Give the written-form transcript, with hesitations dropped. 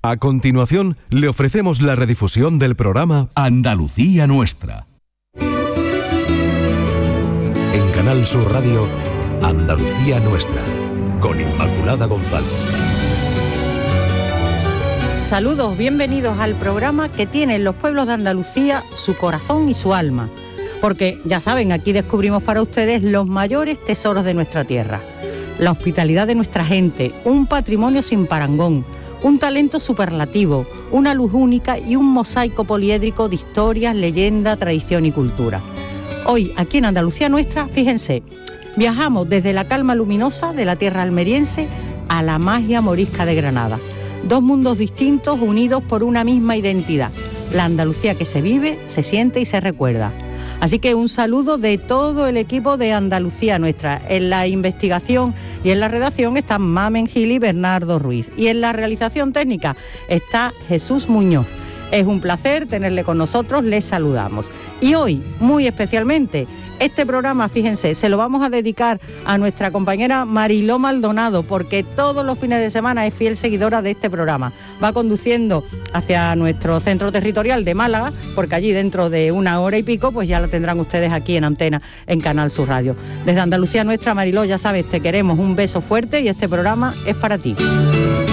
A continuación, le ofrecemos la redifusión del programa Andalucía Nuestra. En Canal Sur Radio, Andalucía Nuestra, con Inmaculada González. Saludos, bienvenidos al programa que tiene en los pueblos de Andalucía su corazón y su alma. Porque, ya saben, aquí descubrimos para ustedes los mayores tesoros de nuestra tierra. La hospitalidad de nuestra gente, un patrimonio sin parangón, un talento superlativo, una luz única y un mosaico poliédrico de historias, leyenda, tradición y cultura. Hoy, aquí en Andalucía Nuestra, fíjense, viajamos desde la calma luminosa de la tierra almeriense a la magia morisca de Granada. Dos mundos distintos unidos por una misma identidad, la Andalucía que se vive, se siente y se recuerda. Así que un saludo de todo el equipo de Andalucía Nuestra. En la investigación y en la redacción están Mamen Gil y Bernardo Ruiz. Y en la realización técnica está Jesús Muñoz. Es un placer tenerle con nosotros, les saludamos. Y hoy, muy especialmente, este programa, fíjense, se lo vamos a dedicar a nuestra compañera Mariló Maldonado, porque todos los fines de semana es fiel seguidora de este programa. Va conduciendo hacia nuestro centro territorial de Málaga, porque allí dentro de una hora y pico, pues ya la tendrán ustedes aquí en antena, en Canal Sur Radio. Desde Andalucía Nuestra, Mariló, ya sabes, te queremos, un beso fuerte y este programa es para ti.